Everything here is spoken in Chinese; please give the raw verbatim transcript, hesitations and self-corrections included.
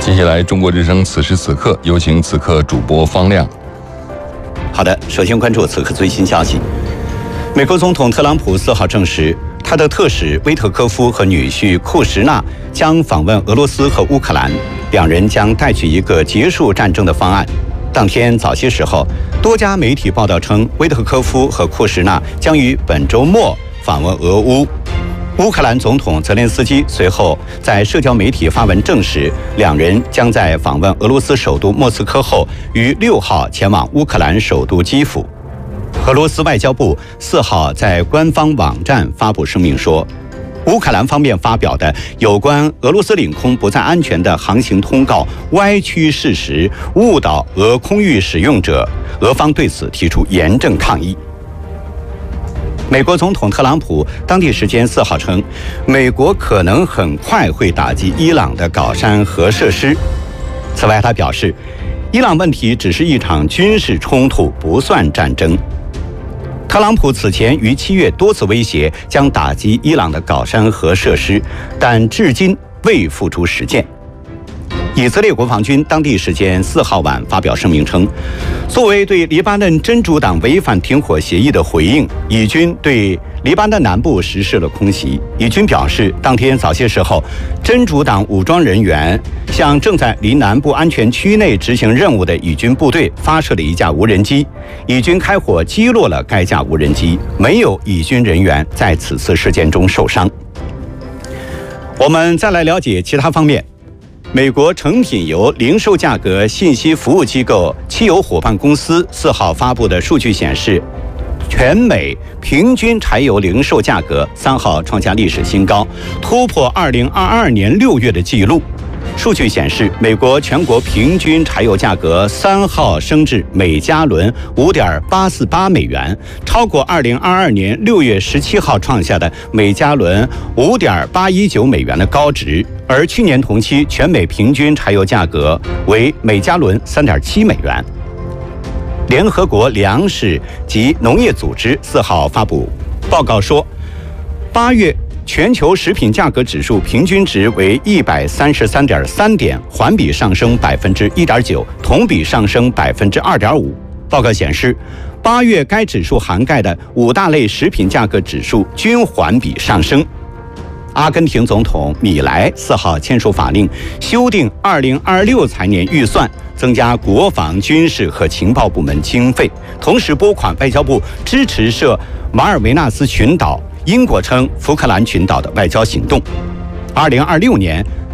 接下来，中国之声此时此刻，有请此刻主播方亮。 好的，首先关注此刻最新消息。美国总统特朗普四号证实，他的特使威特科夫和女婿库什纳将访问俄罗斯和乌克兰，两人将带去一个结束战争的方案。当天早些时候，多家媒体报道称，威特科夫和库什纳将于本周末访问俄乌。乌克兰总统泽连斯基随后在社交媒体发文证实，两人将在访问俄罗斯首都莫斯科后，于六号前往乌克兰首都基辅。俄罗斯外交部四号在官方网站发布声明说，乌克兰方面发表的有关俄罗斯领空不再安全的航行通告歪曲事实，误导俄空域使用者，俄方对此提出严正抗议。美国总统特朗普当地时间四号称，美国可能很快会打击伊朗的镐山核设施。此外，他表示，伊朗问题只是一场军事冲突，不算战争。特朗普此前于七月多次威胁将打击伊朗的镐山核设施，但至今未付诸实践。以色列国防军当地时间四号晚发表声明称，作为对黎巴嫩真主党违反停火协议的回应，以军对黎巴嫩南部实施了空袭。以军表示，当天早些时候，真主党武装人员向正在离南部安全区内执行任务的以军部队发射了一架无人机，以军开火击落了该架无人机，没有以军人员在此次事件中受伤。我们再来了解其他方面。美国成品油零售价格信息服务机构汽油伙伴公司四号发布的数据显示，全美平均柴油零售价格三号创下历史新高，突破二零二二年六月的纪录。数据显示，美国全国平均柴油价格三号升至每加仑五点八四八美元，超过二零二二年六月十七号创下的每加仑五点八一九美元的高值。而去年同期全美平均柴油价格为每加仑三点七美元。联合国粮食及农业组织四号发布报告说，八月全球食品价格指数平均值为一百三十三点三点，环比上升百分之一点九，同比上升百分之二点五。报告显示，八月该指数涵盖的五大类食品价格指数均环比上升。阿根廷总统米莱四号签署法令，修订二零二六财年预算，增加国防、军事和情报部门经费，同时拨款外交部支持设马尔维纳斯群岛、英国称福克兰群岛的外交行动。二零二六年